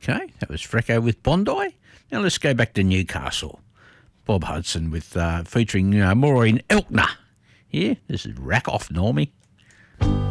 Okay, that was Freco with Bondi. Now let's go back to Newcastle. Bob Hudson with featuring Maureen Elkner. Here, this is Rack Off Normie.